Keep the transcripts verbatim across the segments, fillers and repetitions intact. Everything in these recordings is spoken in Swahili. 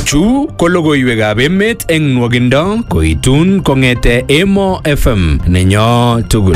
Chu ko logoiwekab emet eng nwogindo koitun kong'ete Emo F M nenyo tugul.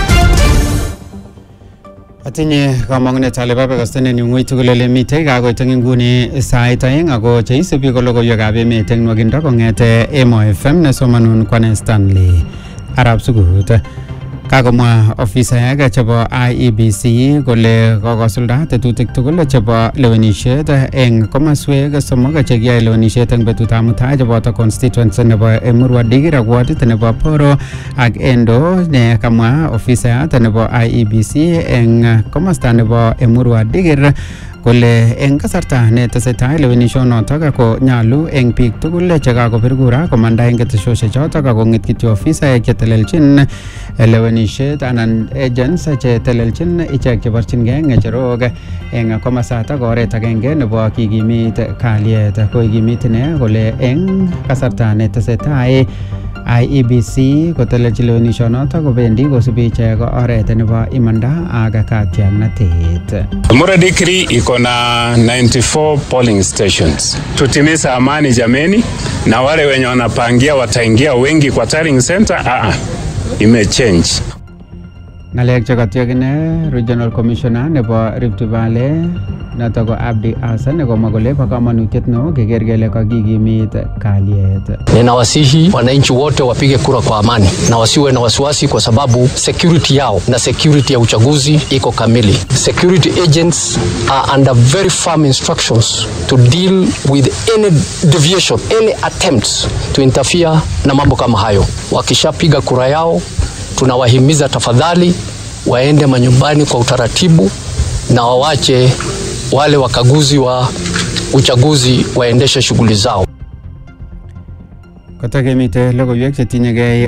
Atinye kamang'unet ale babakastane ni ng'oi tugul ole mitei kakoit eng nguni sait aeng ako cheisubi ko logoiwekab emet eng nwogindo kong'ete Emo F M nesomanun kwane Stanley Arab Sugut. Kakomwa ofisaek chebo I E B C kole kokosulda tetutik tugul chebo lewenisiet eng komaswek somok chekiyae lewenisiet eng betutab mutai cheboto constituency nebo Emurua Dikir ak wardit nebo Poro ak Endo, ne kamwa ofisayat nebo I E B C eng komasta nebo Emurua Dikir kole eng kasarta ne tesetai lewenisionotok ko nyalu eng biik tugul chekakobir kura komanda eng ketesiosiek chotok ako ng'et kityo ofisaek chetelelchin lewenisiet anan agents chetelelchin ichek cheborchingei ng'echerok eng komasatak oret agenge nebo kikimit kalyet. Koikimit ine kole eng kasarta ne tesetai I E B C kotelelchi lewenisionotok kobendi kosubi ichek oret nebo imanda ak katiaknatet. Emurua Dikir iko na ninety-four polling stations. Tutimiza amani jameni, na wale wenye wanapangia wataingia wengi kwa tallying center. Ah, ime change. Ngalek chekatiak ine Regional Commissioner nebo Rift Valley noto ko Abdi Hassan nekomwa kole bo kamanutiet neo keker kele kakikimit kalyet. Ninawasihi wananchi wote wapige kura kwa amani na wasiwe na wasiwasi, kwa sababu security yao na security ya uchaguzi iko kamili. Security agents are under very firm instructions to deal with any deviation, any attempts to interfere na mambo kama hayo. Wakishapiga kura yao, tunawahimiza tafadhali waende manyumbani kwa utaratibu na wawache wale wakaguzi wa uchaguzi waendeshe shughuli zao. Kotakemite logoiwek chetinyegei